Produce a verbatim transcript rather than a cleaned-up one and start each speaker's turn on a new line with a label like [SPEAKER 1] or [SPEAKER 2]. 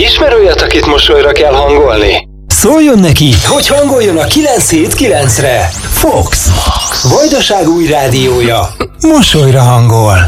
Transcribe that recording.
[SPEAKER 1] Ismer olyat, akit mosolyra kell hangolni? Szóljon neki, hogy hangoljon a kilenc hét kilencre. Fox. Vajdaság új rádiója. Mosolyra hangol.